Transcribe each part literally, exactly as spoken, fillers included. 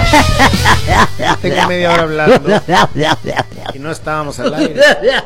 Tengo media hora hablando y no estábamos al aire.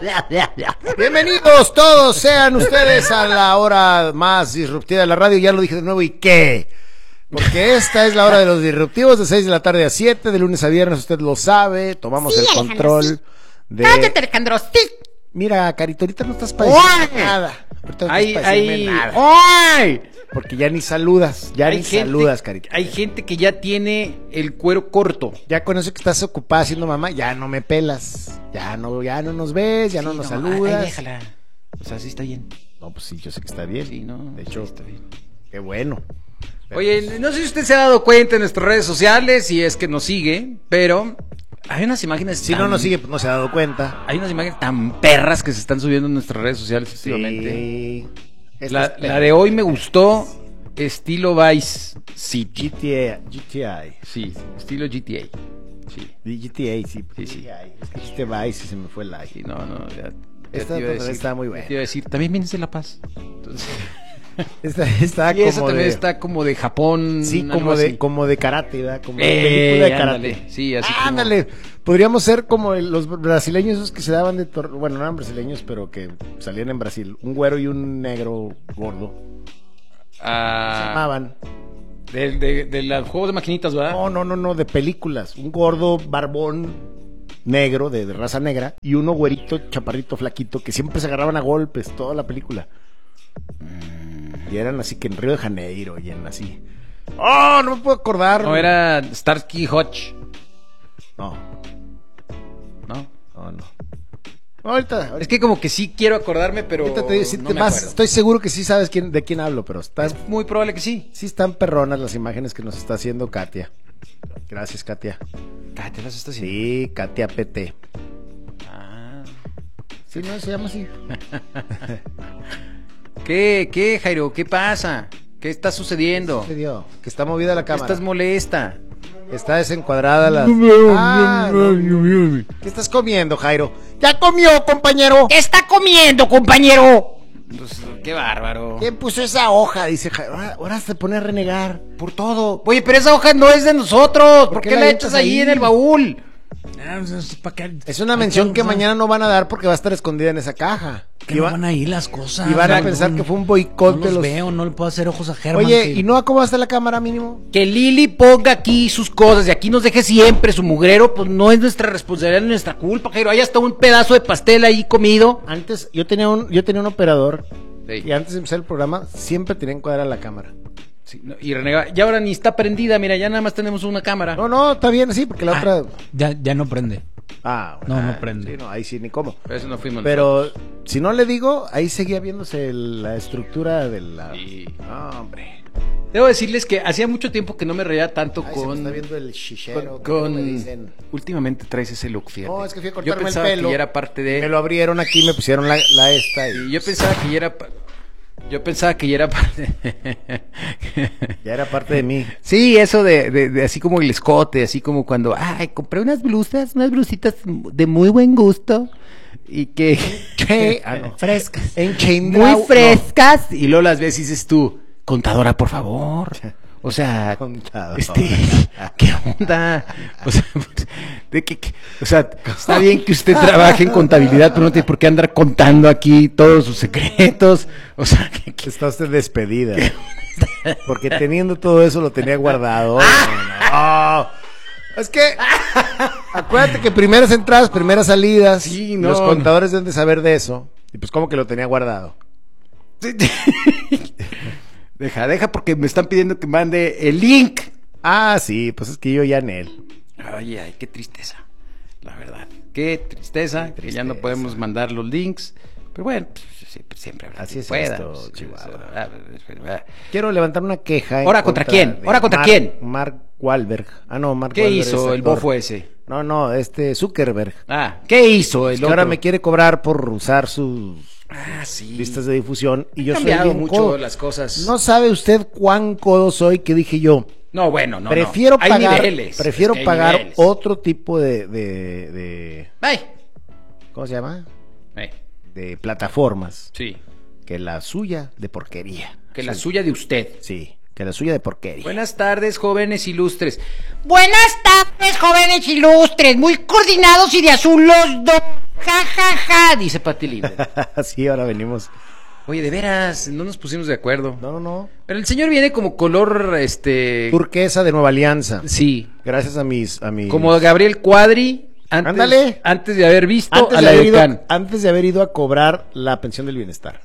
Bienvenidos todos sean ustedes a la hora más disruptiva de la radio. Ya lo dije de nuevo, ¿y qué? Porque esta es la hora de los disruptivos, de seis de la tarde a siete, de lunes a viernes, usted lo sabe. Tomamos sí, el Alejandro, control sí. de... Cállate, Alejandro, sí. Mira, Carito, ahorita no estás para decirme nada. Ahorita no ay, estás para decirme ay, nada. Ay. Porque ya ni saludas, ya hay ni gente, saludas, Carito. Hay gente que ya tiene el cuero corto. Ya con eso que estás ocupada haciendo mamá, ya no me pelas. Ya no, ya no nos ves, ya sí, no nos no, saludas. Ay, déjala. O sea, sí está bien. No, pues sí, yo sé que está bien. Sí, no. De hecho, sí está bien. Qué bueno. Pero oye, pues... no sé si usted se ha dado cuenta en nuestras redes sociales, si es que nos sigue, pero hay unas imágenes. Si tan... no nos sigue, pues no se ha dado cuenta. Hay unas imágenes tan perras que se están subiendo en nuestras redes sociales últimamente. Sí. La, la de hoy me gustó, estilo Vice City. G T A, G T A. Sí, estilo G T A. Sí. G T A, sí. Sí, sí. Es que dijiste Vice y se me fue el like. Sí, no, no, ya. Esta está muy buena. Te iba a decir, también vienes de La Paz. Entonces... Esta está y como esa también de... está como de Japón. Sí, como de, como de karate, ¿verdad? Como de eh, película de karate. Ándale, sí, así ah, ándale. Como... Podríamos ser como el, los brasileños esos que se daban de... Tor... Bueno, no eran brasileños, pero que salían en Brasil. Un güero y un negro gordo. Ah, se llamaban. Del de, de, de juego de maquinitas, ¿verdad? No, no, no, no, de películas. Un gordo, barbón, negro, de, de raza negra. Y uno güerito, chaparrito, flaquito, que siempre se agarraban a golpes toda la película. Mm. Y eran así que en Río de Janeiro y en así. ¡Oh! No me puedo acordar. No, era Starsky Hutch. No. ¿No? No, no. Ahorita, ahorita. Es que como que sí quiero acordarme, pero ahorita te, sí, no te me más, acuerdo. Estoy seguro que sí sabes quién, de quién hablo, pero está... Es muy probable que sí. Sí están perronas las imágenes que nos está haciendo Katia. Gracias, Katia. ¿Katia las está haciendo? Sí, Katia P T. Ah. Sí, no, se llama así. ¿Qué, qué, Jairo? ¿Qué pasa? ¿Qué está sucediendo? ¿Qué sucedió? Que está movida la cámara. ¿Estás molesta? Está desencuadrada la... Ah, no. ¿Qué estás comiendo, Jairo? ¡Ya comió, compañero! ¿Qué está comiendo, compañero? Pues, qué bárbaro. ¿Quién puso esa hoja? Dice Jairo. Ahora, ahora se pone a renegar por todo. Oye, pero esa hoja no es de nosotros. ¿Por, ¿Por qué, qué la, la echas ahí en el baúl? Es una mención que mañana no van a dar porque va a estar escondida en esa caja. Que no van a ir las cosas. Y van a pensar no, que fue un boicot no de los... veo, no le puedo hacer ojos a Germán. Oye, que... ¿y no acomodaste la cámara mínimo? Que Lili ponga aquí sus cosas y aquí nos deje siempre su mugrero, pues no es nuestra responsabilidad, es nuestra culpa, Jairo. Hay hasta un pedazo de pastel ahí comido. Antes, yo tenía un, yo tenía un operador sí. Y antes de empezar el programa siempre tenía encuadrada la cámara. Sí, no, y renega, ya ahora ni está prendida, mira, ya nada más tenemos una cámara. No, no, está bien así, porque la ah, otra... Ya, ya no prende. Ah, bueno, no, no ah, prende. Sí, no, ahí sí, ni cómo. Pero eso no fuimos Pero nosotros. Si no le digo, ahí seguía viéndose el, la estructura de la... Sí. No, hombre. Debo decirles que hacía mucho tiempo que no me reía tanto Ay, con... se me está viendo el chichero. Con... con... Me dicen. Últimamente traes ese look, fíjate. No, es que fui a yo cortarme pensaba el pelo. que ya era parte de... Me lo abrieron aquí, me pusieron la, la esta. Y... y yo pensaba que ya era... Yo pensaba que ya era parte... ya era parte de mí. Sí, eso de, de, de así como el escote, así como cuando... Ay, compré unas blusas, unas blusitas de muy buen gusto. Y que... ¿Qué? Ah, no. Frescas. En muy frescas. No. Y luego las ves y dices tú, contadora, por favor. O sea, Contador. este, ¿qué onda? O sea, de que, que, o sea, está bien que usted trabaje en contabilidad, pero no tiene por qué andar contando aquí todos sus secretos. O sea, que, que... está usted despedida. Porque teniendo todo eso lo tenía guardado. No, es que acuérdate que primeras entradas, primeras salidas. Sí, no. Los contadores deben de saber de eso. Y pues como que lo tenía guardado. Sí. Deja, deja porque me están pidiendo que mande el link. Ah, sí, pues es que yo ya en él. Ay, ay, qué tristeza. La verdad, qué tristeza, qué tristeza. Que ya no podemos mandar los links. Pero bueno, siempre, siempre habrá así es pueda. Esto, quiero levantar una queja. ¿Ahora contra, contra quién? ¿Ahora contra Mark, quién? Mark Wahlberg. Ah, no, Mark ¿Qué Wahlberg hizo el bofo ese? No, no, este Zuckerberg. Ah, ¿qué hizo el es que otro? ahora me quiere cobrar por usar sus ah, sí. listas de difusión y yo Han soy cambiado bien mucho codo. las cosas. No sabe usted cuán codo soy, que dije yo. No, bueno, no, prefiero no. Hay pagar, niveles. prefiero es que pagar niveles. otro tipo de, de, de Ay. ¿cómo se llama? Ay. De plataformas. Sí. Que la suya de porquería. Que sí. la suya de usted. Sí. Que la suya de porquería. Buenas tardes, jóvenes ilustres. Buenas tardes, jóvenes ilustres, muy coordinados y de azul los dos. Ja, ja, ja, Dice Pati Libre. Sí, ahora venimos. Oye, de veras, no nos pusimos de acuerdo. No, no, no. Pero el señor viene como color, este... Turquesa de Nueva Alianza. Sí. Gracias a mis... A mis... Como Gabriel Cuadri, antes, Ándale. antes de haber visto antes a de, la haber ido, Edecán. antes de haber ido a cobrar la pensión del bienestar.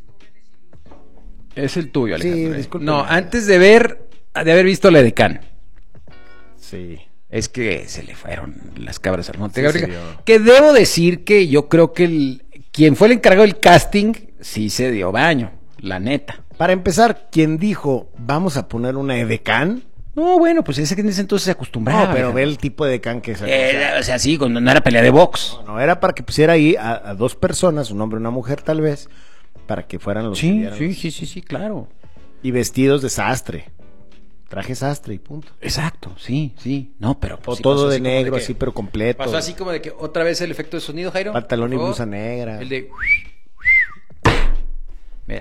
Es el tuyo, Alejandro. Sí, disculpe. No, antes de ver, de haber visto a la Edecán. Sí. Es que se le fueron las cabras al monte. Sí, Gabriel. se dio. Que debo decir que yo creo que el, quien fue el encargado del casting sí se dio baño, la neta. Para empezar, quien dijo, vamos a poner una edecán. No, bueno, pues ese que en ese entonces se acostumbraba. No, pero Alejandro. ve el tipo de edecán que es. Eh, o sea, sí, cuando no era pelea de box. No, era para que pusiera ahí a, a dos personas, un hombre y una mujer tal vez, para que fueran los que Sí, dieran sí, los- sí, sí, sí, claro. Y vestidos de sastre. Traje sastre y punto. Exacto, sí, sí. No, pero O pues, sí todo pasó de así como negro, que- así, pero completo. Pasó así como de que otra vez el efecto de sonido, Jairo. Pantalón y Por favor. blusa negra. El de... Mira.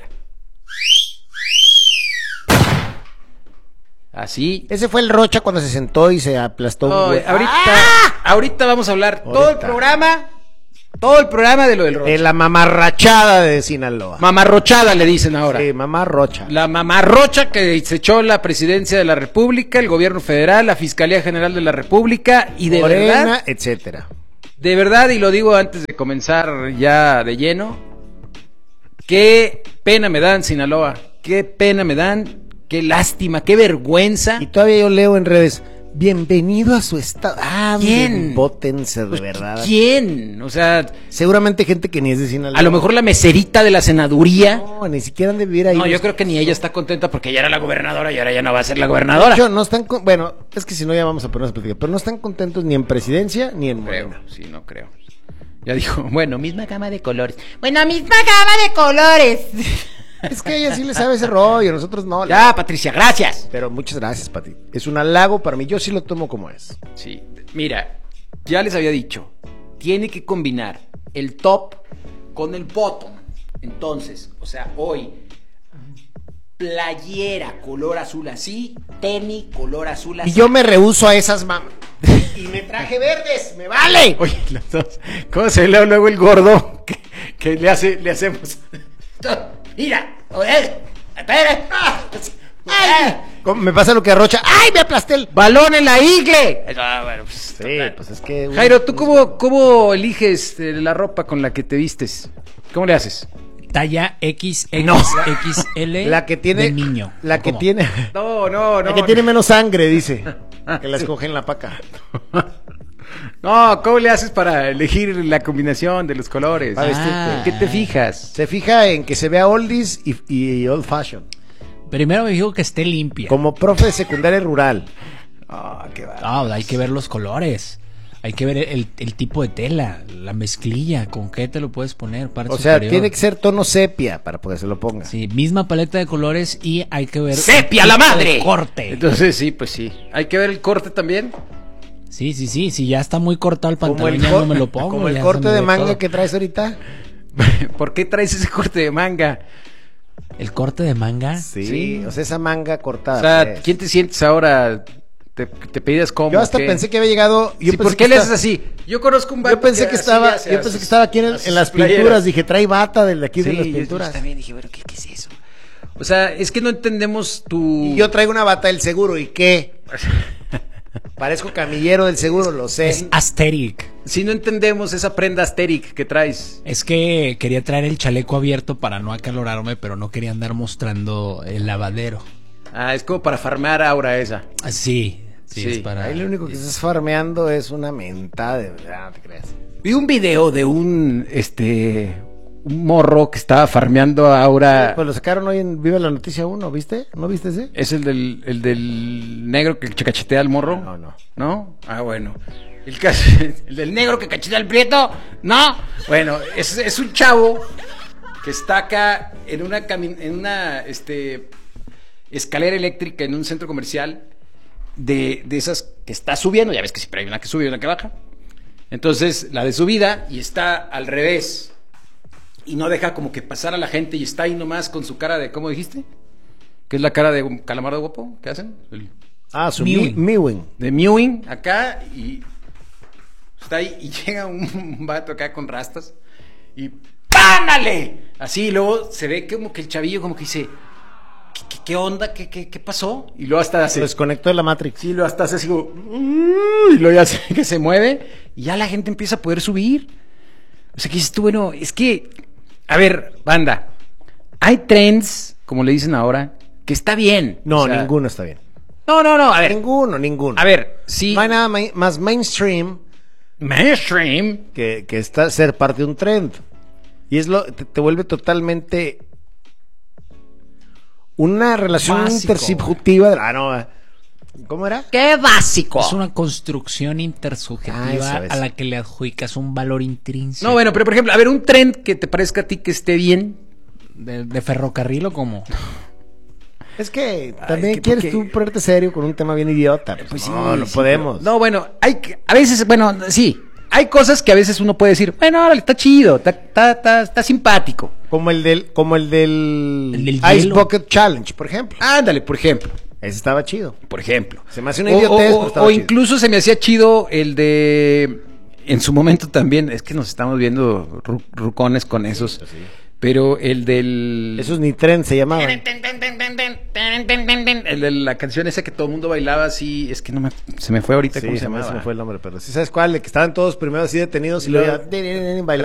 Así. Ese fue el Rocha cuando se sentó y se aplastó. un No, güey. ahorita, ¡Ah! ahorita vamos a hablar todo el Ahorita. programa, todo el programa de lo del Rocha. De la mamarrachada de Sinaloa. Mamarrochada le dicen ahora. Sí, mamá Rocha. La mamarrocha que se echó la presidencia de la República, el gobierno federal, la Fiscalía General de la República y de Morena, verdad, etcétera. de verdad, y lo digo antes de comenzar ya de lleno, qué pena me dan, Sinaloa, qué pena me dan, qué lástima, qué vergüenza. Y todavía yo leo en redes, bienvenido a su estado. Ah, ¿Quién? Bótense de Pues, verdad. ¿Quién? O sea, Seguramente gente que ni es de Sinaloa. a lo mejor la meserita de la senaduría. No, ni siquiera han de vivir ahí. No, yo creo que ni ella está contenta porque ella era la gobernadora y ahora ya no va a ser la gobernadora. De hecho, no están con- bueno, es que si no ya vamos a ponernos a platicar, pero no están contentos ni en presidencia ni en creo, Morena. sí, no creo. Ya dijo, bueno, misma gama de colores. Bueno, misma gama de colores. Es que ella sí le sabe ese rollo, nosotros no. Ya, Patricia, gracias. Pero muchas gracias, Pati. Es un halago para mí, yo sí lo tomo como es. Sí, mira, ya les había dicho, tiene que combinar el top con el bottom. Entonces, o sea, hoy, playera color azul así, tenis color azul así. Y yo me rehúso a esas mamas. Y me traje verdes, me vale. Oye, los dos, ¿cómo se ve luego el gordo que, que le hace, le hacemos? Mira, oye, espera. Ay, ¿cómo me pasa lo que a Rocha? ¡Ay, me aplasté el ¡Balón en la igle! Ah, bueno, pues, Sí, total. pues es que... Jairo, ¿tú cómo, cómo eliges eh, la ropa con la que te vistes? ¿Cómo le haces? Talla X X No. X L La que tiene... de niño. La que ¿Cómo? tiene... No, no, La que tiene menos sangre, dice. Que la escoge en la paca. No, ¿cómo le haces para elegir la combinación de los colores? Para vestirte. Ah. ¿Qué te fijas? Se fija en que se vea oldies y, y old fashion. Primero me dijo que esté limpia. Como profe de secundaria rural. Ah, qué va. Ah, hay que ver los colores. Hay que ver el, el tipo de tela, la mezclilla, con qué te lo puedes poner. Parte O sea, superior. tiene que ser tono sepia para poder se lo ponga. Sí, misma paleta de colores y hay que ver... ¡Sepia el la tipo madre! de corte. Entonces sí, pues sí. Hay que ver el corte también. Sí, sí, sí. Si ya está muy cortado el Como pantalón, el, ya cor- no me lo pongo. como el ya corte se me de ve manga todo. que traes ahorita. ¿Por qué traes ese corte de manga? ¿El corte de manga? Sí, Sí. o sea, esa manga cortada. O sea, pues. ¿quién te sientes ahora? ¿Te, te pedías cómo? Yo hasta ¿Qué? pensé que había llegado. Yo Sí, pensé ¿por que qué le estaba- haces así? Yo conozco un vato Yo pensé que así estaba, hace yo a pensé sus- que estaba aquí en, el- a sus en las playeras. pinturas. Dije, trae bata de aquí de Sí, las yo- pinturas. Yo también dije, bueno, ¿qué, qué es eso? O sea, es que no entendemos tu... Y yo traigo una bata del seguro. ¿Y qué? Parezco camillero del seguro, lo sé. Es aesthetic. Si no entendemos esa prenda asteric que traes. Es que quería traer el chaleco abierto para no acalorarme, pero no quería andar mostrando el lavadero. Ah, es como para farmear aura esa. Ah, sí, sí, Sí. es para... Ahí lo único que estás farmeando es una mentada de verdad, no te creas. Vi un video de un, este, un morro que estaba farmeando a aura. Pues lo sacaron hoy en Viva la Noticia uno, ¿viste? ¿No viste ese? ¿Es el del, el del negro que cachetea al morro? No, no. ¿No? Ah, bueno. El, caso, el del negro que cachetea al prieto, ¿no? Bueno, es, es un chavo que está acá en una, cami- en una este, escalera eléctrica en un centro comercial de, de esas que está subiendo. Ya ves que siempre hay una que sube y una que baja. Entonces, la de subida y está al revés. Y no deja como que pasar a la gente y está ahí nomás con su cara de, ¿cómo dijiste? que es la cara de un calamardo guapo, ¿qué hacen? El- Ah, su Mewing. mi- Mewing. de Mewing, acá, y está ahí, y llega un vato acá con rastas, y ¡pánale! Así, y luego se ve como que el chavillo como que dice, ¿qué, qué, qué onda? ¿Qué, qué, ¿Qué pasó? Y luego hasta Se hace, desconectó de la Matrix. sí, luego hasta hace así como, "Mm", y luego ya se, que se mueve, y ya la gente empieza a poder subir. O sea, que dices tú, bueno, es que, a ver, banda, hay trends, como le dicen ahora, que está bien. No, O sea, ninguno está bien. No, no, no, a ver, Ninguno, ninguno. a ver, sí, No hay nada mai- más mainstream mainstream, que, que está ser parte de un trend. Y es lo te, te vuelve totalmente una relación Básico, intersubjetiva. de- Ah, no. eh. ¿Cómo era? ¡Qué básico! Es una construcción Ah, intersubjetiva esa vez. a la que le adjudicas un valor intrínseco. no, bueno, pero por ejemplo, a ver, un trend que te parezca a ti que esté bien. ¿De, de ferrocarril o cómo? Es que también que quieres porque- tú ponerte serio con un tema bien idiota. Pues, Pues no, sí, no sí, podemos. pero- no, bueno, hay que- a veces, bueno, sí, hay cosas que a veces uno puede decir, bueno, órale, está chido, está, está, está, está simpático. Como el del, como el del, El del Ice hielo. Bucket Challenge, por ejemplo. Ándale, por ejemplo, Ese estaba chido. por ejemplo. Se me hace una O- idiotez, o, pero estaba o chido. incluso se me hacía chido el de, en su momento también, es que nos estamos viendo ru- rucones con esos, pero el del... Esos ni trend se llamaban. El de la canción esa que todo el mundo bailaba así, es que no me, se me fue ahorita Sí, cómo se se me, se llamaba. me fue el nombre, pero sí sabes cuál, el que estaban todos primero así detenidos y Y luego luego- ya bailando.